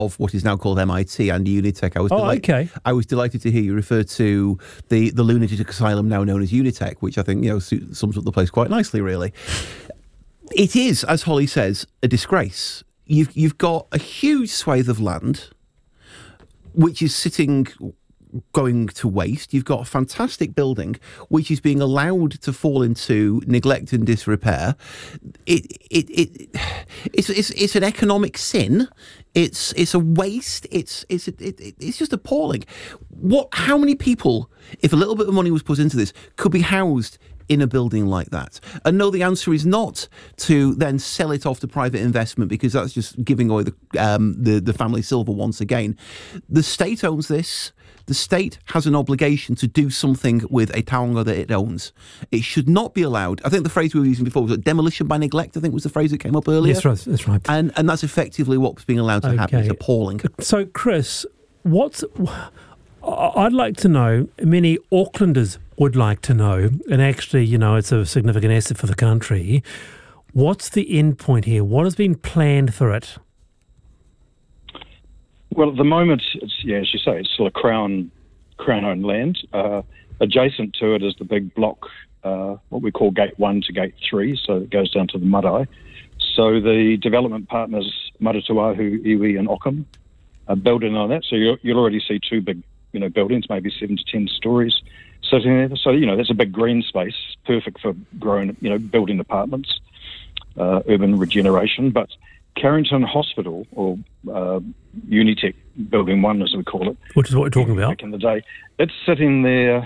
of what is now called MIT and Unitec. I was delighted to hear you refer to the lunatic asylum now known as Unitec, which I think sums up the place quite nicely, really. It is, as Holly says, a disgrace. You've got a huge swathe of land which is going to waste. You've got a fantastic building which is being allowed to fall into neglect and disrepair. It's an economic sin. It's a waste. It's just appalling. How many people, if a little bit of money was put into this, could be housed in a building like that? And no, the answer is not to then sell it off to private investment, because that's just giving away the family silver once again. The state owns this. The state has an obligation to do something with a taonga that it owns. It should not be allowed. I think the phrase we were using before was demolition by neglect, I think was the phrase that came up earlier. That's right. And that's effectively what's being allowed to happen. It's appalling. So, Chris, I'd like to know, many Aucklanders would like to know, and actually, it's a significant asset for the country, what's the end point here? What has been planned for it? Well, at the moment, as you say, it's still a Crown-owned land. Adjacent to it is the big block, what we call Gate 1 to Gate 3, so it goes down to the marae. So the development partners, Maratuahu, Iwi and Ockham, are building on that. So you'll already see two big buildings, maybe 7 to 10 stories sitting there. So, that's a big green space, perfect for growing, building apartments, urban regeneration. But Carrington Hospital, or Unitec Building 1, as we call it, which is what we're talking about, back in the day, it's sitting there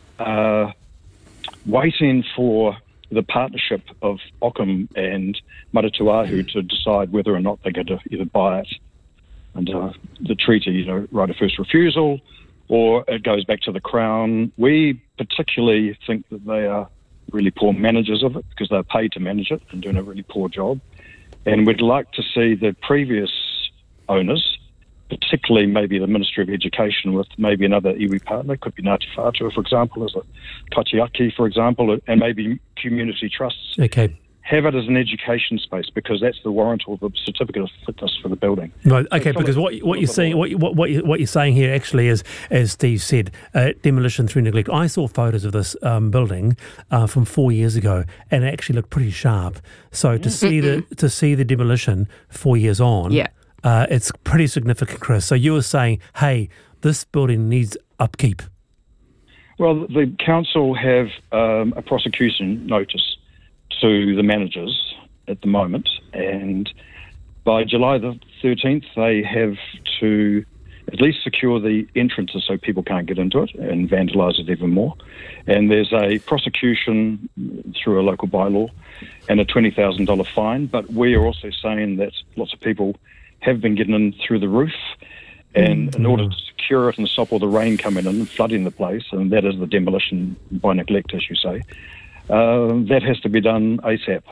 waiting for the partnership of Ockham and Maratuahu to decide whether or not they're going to either buy it under the treaty, right of first refusal, or it goes back to the Crown. We particularly think that they are really poor managers of it, because they're paid to manage it and doing a really poor job. And we'd like to see the previous owners, particularly maybe the Ministry of Education with maybe another iwi partner, could be Ngāti Whātua, for example, as a Kaitiaki, for example, and maybe community trusts. Okay. Have it as an education space, because that's the warrant or the certificate of fitness for the building. Right. Okay. So because what you're saying, what you're saying here actually is, as Steve said, demolition through neglect. I saw photos of this building from 4 years ago, and it actually looked pretty sharp. So to see the demolition 4 years on, it's pretty significant, Chris. So you were saying, hey, this building needs upkeep. Well, the council have a prosecution notice to the managers at the moment, and by July the 13th they have to at least secure the entrances so people can't get into it and vandalise it even more. And there's a prosecution through a local bylaw and a $20,000 fine, but we are also saying that lots of people have been getting in through the roof, and in order to secure it and stop all the rain coming in and flooding the place, and that is the demolition by neglect, as you say, that has to be done ASAP.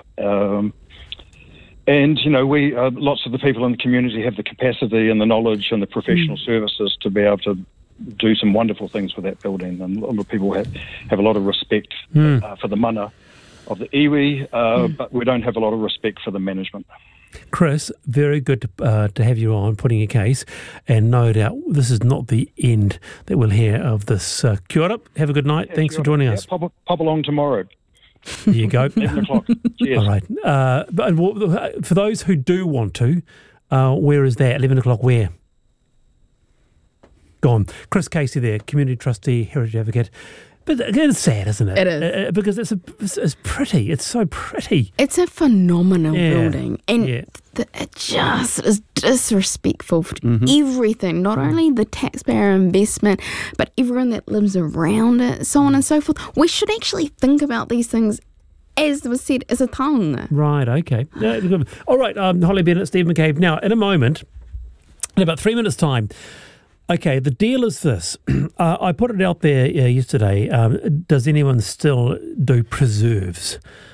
And, we lots of the people in the community have the capacity and the knowledge and the professional services to be able to do some wonderful things with that building. And a lot of people have a lot of respect for the mana of the iwi, but we don't have a lot of respect for the management. Chris, very good to have you on, putting your case, and no doubt this is not the end that we'll hear of this. Kia ora, have a good night. Yeah, thanks for joining us. Pop along tomorrow. There you go. 11 o'clock. Cheers. All right. But for those who do want to, where is that? 11 o'clock where? Go on. Chris Casey there, Community Trustee, Heritage Advocate. But again, it's sad, isn't it? It is. Because it's pretty. It's so pretty. It's a phenomenal building. And it just is disrespectful for everything. Not only the taxpayer investment, but everyone that lives around it, so on and so forth. We should actually think about these things, as was said, as a taonga. Right, okay. All right, Holly Bennett, Steve McCabe. Now, in a moment, in about 3 minutes' time, okay, the deal is this. I put it out there yesterday. Does anyone still do preserves?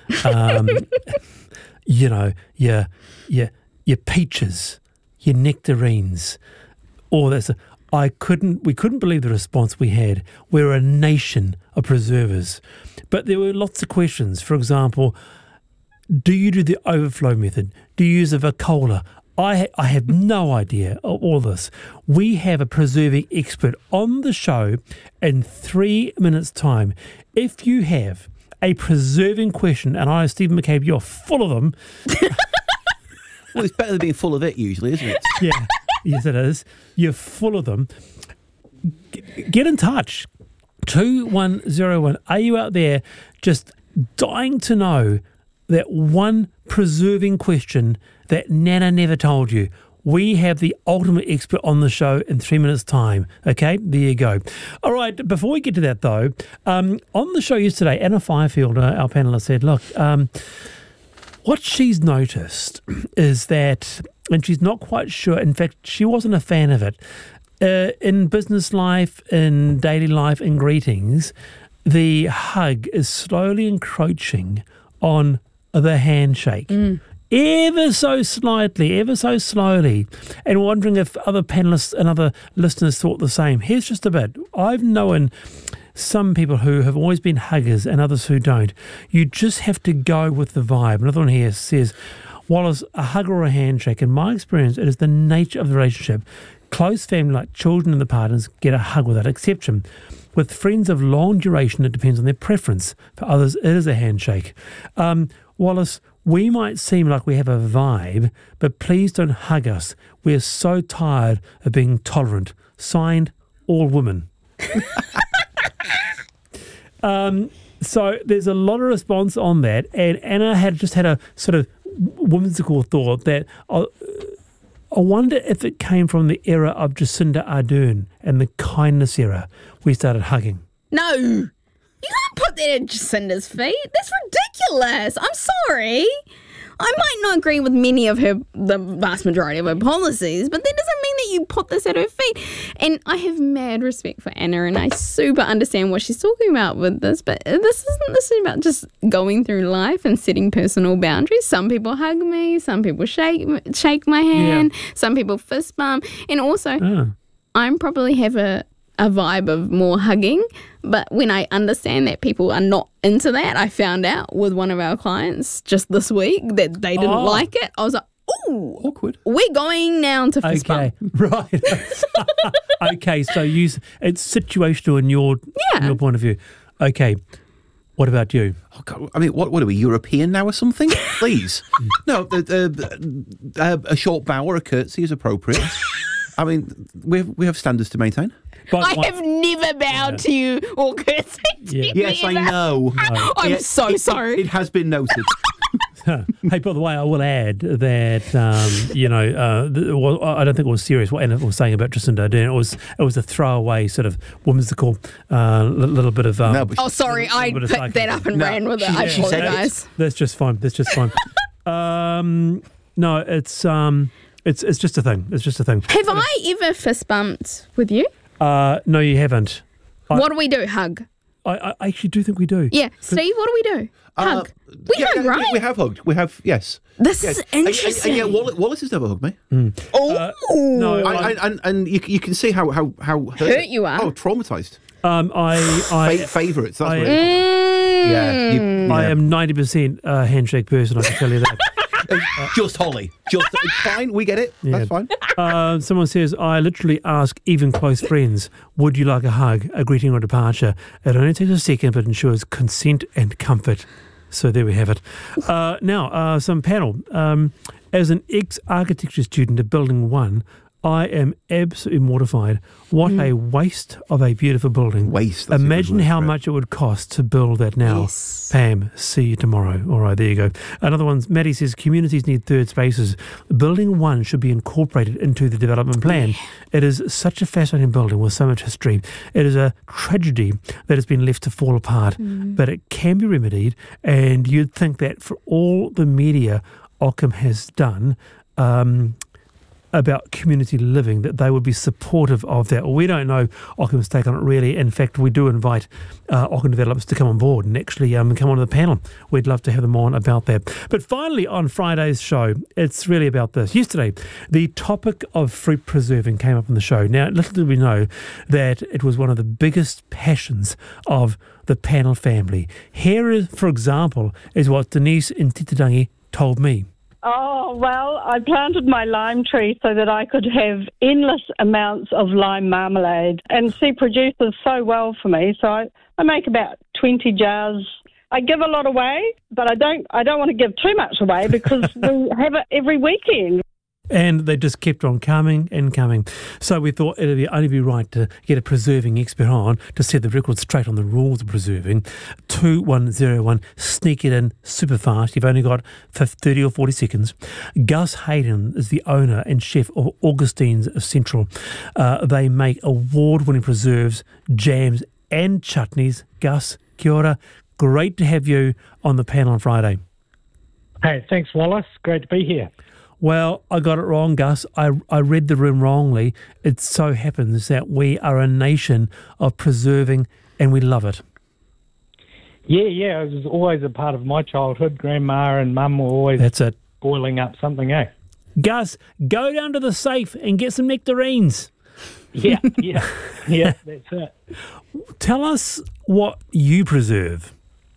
Your peaches, your nectarines, all that stuff. We couldn't believe the response we had. We're a nation of preservers. But there were lots of questions. For example, do you do the overflow method? Do you use a vacola? I have no idea of all this. We have a preserving expert on the show in 3 minutes' time. If you have a preserving question, and I know, Stephen McCabe, you're full of them. Well, it's better than being full of it usually, isn't it? Yeah, yes it is. You're full of them. Get in touch. 2101. Are you out there just dying to know that one preserving question that Nana never told you? We have the ultimate expert on the show in 3 minutes' time. Okay, there you go. All right, before we get to that though, on the show yesterday, Anna Fifield, our panellist, said, look, what she's noticed is that, and she's not quite sure, in fact, she wasn't a fan of it, in business life, in daily life, in greetings, the hug is slowly encroaching on the handshake. Ever so slightly, ever so slowly, and wondering if other panellists and other listeners thought the same. Here's just a bit. I've known some people who have always been huggers and others who don't. You just have to go with the vibe. Another one here says, while it's a hug or a handshake, in my experience, it is the nature of the relationship. Close family like children and the partners get a hug without exception. With friends of long duration, it depends on their preference. For others, it is a handshake. Wallace, we might seem like we have a vibe, but please don't hug us. We're so tired of being tolerant. Signed, all women. So there's a lot of response on that, and Anna had a sort of whimsical thought that I wonder if it came from the era of Jacinda Ardern and the kindness era. We started hugging. No, you can't put that at Jacinda's feet. That's ridiculous. I'm sorry. I might not agree with many of the vast majority of her policies, but that doesn't mean that you put this at her feet. And I have mad respect for Anna, and I super understand what she's talking about with this, but this is about just going through life and setting personal boundaries. Some people hug me, some people shake my hand, some people fist bump, and also I'm probably have a vibe of more hugging, but when I understand that people are not into that, I found out with one of our clients just this week that they didn't like it. I was like, ooh, awkward. We're going now to fist bump. Right. Okay, so it's situational in your point of view. Okay, what about you? Oh God, I mean, what are we, European now or something? Please. No, a short bow or a curtsy is appropriate. I mean, we have standards to maintain. I have never bowed to you or cursed to you. Yes, I know. No. I'm so sorry. It has been noted. Hey, by the way, I will add that I don't think it was serious what Anna was saying about Jacinda Ardern. It was a throwaway sort of whimsical little bit of. Sorry, I picked that up and ran with it. I apologise. That's just fine. No, it's just a thing. It's just a thing. Have I ever fist bumped with you? No, you haven't. What do we do? Hug. I actually do think we do. Yeah, Steve, what do we do? Hug. We hug, right? We have hugged. We have, yes. This is interesting. And Wallace has never hugged me. No, and you can see how hurt you are. Oh, traumatised. I Favourites. That's what it is. I am 90% a handshake person. I can tell you that. Just Holly. Just fine. We get it. Yeah. That's fine. Someone says, I literally ask even close friends, would you like a hug, a greeting or departure? It only takes a second, but ensures consent and comfort. So there we have it. Now, some panel. As an ex-architecture student at Building 1, I am absolutely mortified. What a waste of a beautiful building. Waste. Imagine how much it would cost to build that now. Yes. Pam, see you tomorrow. All right, there you go. Another one, Maddie says, communities need third spaces. Building 1 should be incorporated into the development plan. Yeah. It is such a fascinating building with so much history. It is a tragedy that has been left to fall apart, but it can be remedied, and you'd think that for all the media Ockham has done, about community living, that they would be supportive of that. Well, we don't know Ockham's take on it really. In fact, we do invite Ockham developers to come on board and actually come on the panel. We'd love to have them on about that. But finally, on Friday's show, it's really about this. Yesterday, the topic of fruit preserving came up on the show. Now, little did we know that it was one of the biggest passions of the panel family. Here, for example, is what Denise in Titirangi told me. Oh, well, I planted my lime tree so that I could have endless amounts of lime marmalade. And she produces so well for me, so I make about 20 jars. I give a lot away, but I don't want to give too much away because we have it every weekend. And they just kept on coming and coming. So we thought it would only be right to get a preserving expert on to set the record straight on the rules of preserving. 2101, sneak it in super fast. You've only got 30 or 40 seconds. Gus Hayden is the owner and chef of Augustine's Central. They make award-winning preserves, jams and chutneys. Gus, kia ora. Great to have you on the panel on Friday. Hey, thanks, Wallace. Great to be here. Well, I got it wrong, Gus. I read the room wrongly. It so happens that we are a nation of preserving and we love it. Yeah, it was always a part of my childhood. Grandma and Mum were always boiling up something, eh? Gus, go down to the safe and get some nectarines. Yeah, that's it. Tell us what you preserve.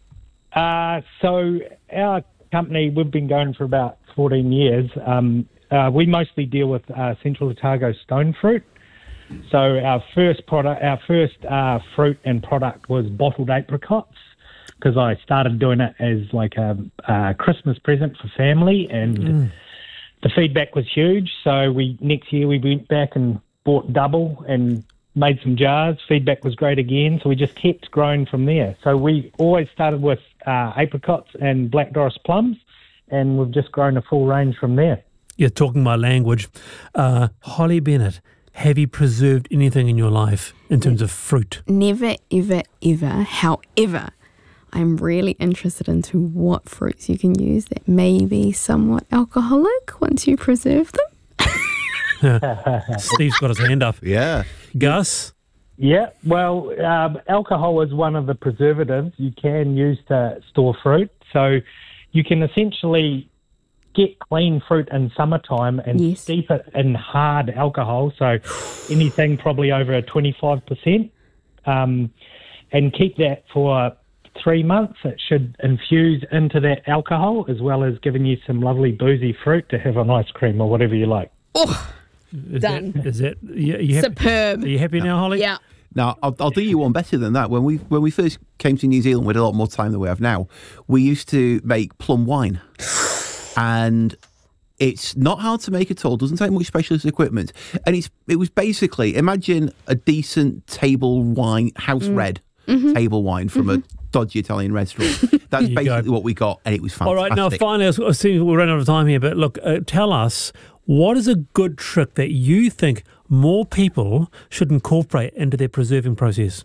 So our company, we've been going for about 14 years. We mostly deal with Central Otago stone fruit. So our first fruit and product was bottled apricots, because I started doing it as like a Christmas present for family, and the feedback was huge. So next year we went back and bought double and made some jars. Feedback was great again, so we just kept growing from there. So we always started with apricots and Black Doris plums, and we've just grown a full range from there. You're talking my language. Holly Bennett, have you preserved anything in your life in terms of fruit? Never, ever, ever. However, I'm really interested into what fruits you can use that may be somewhat alcoholic once you preserve them. Steve's got his hand up. Yeah. Gus? Yeah, well, alcohol is one of the preservatives you can use to store fruit. So you can essentially get clean fruit in summertime and steep it in hard alcohol, so anything probably over 25%, and keep that for 3 months. It should infuse into that alcohol, as well as giving you some lovely boozy fruit to have on ice cream or whatever you like. Oh, done. Superb. Are you happy now, Holly? Yeah. Now, I'll do you one better than that. When we first came to New Zealand, we had a lot more time than we have now. We used to make plum wine. And it's not hard to make at all. Doesn't take much specialist equipment. And it was basically, imagine a decent table wine, house red table wine from a dodgy Italian restaurant. That's basically what we got, and it was fantastic. All right, now finally, I see we're running out of time here, but look, tell us, what is a good trick that you think more people should incorporate into their preserving process?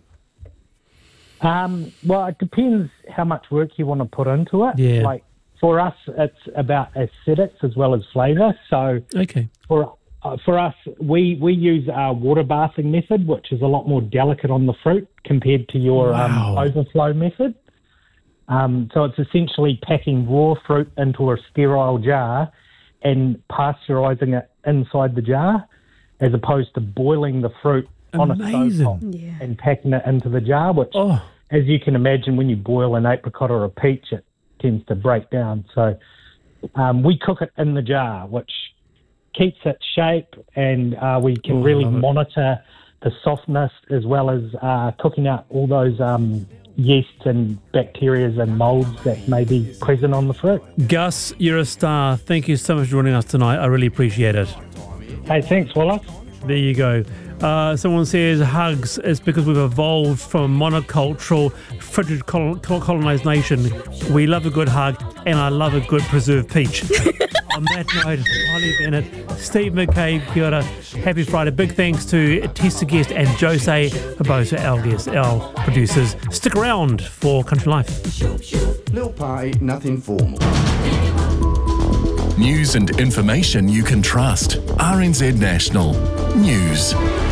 Well, it depends how much work you want to put into it. Yeah. Like, for us, it's about aesthetics as well as flavour. So for us, we use our water bathing method, which is a lot more delicate on the fruit compared to your overflow method. So it's essentially packing raw fruit into a sterile jar and pasteurising it inside the jar, as opposed to boiling the fruit on a stovetop and packing it into the jar, which, as you can imagine, when you boil an apricot or a peach, it tends to break down. So we cook it in the jar, which keeps its shape, and we can really monitor the softness, as well as cooking out all those yeasts and bacteria and moulds that may be present on the fruit. Gus, you're a star. Thank you so much for joining us tonight. I really appreciate it. Hey, thanks, Wallace. There you go. Someone says hugs is because we've evolved from a monocultural, frigid colonised nation. We love a good hug, and I love a good preserved peach. On that note, Holly Bennett, Steve McCabe, kia ora. Happy Friday. Big thanks to Tessa Guest and Jose Barbosa, LDSL producers. Stick around for Country Life. Little party, nothing formal. News and information you can trust. RNZ National News.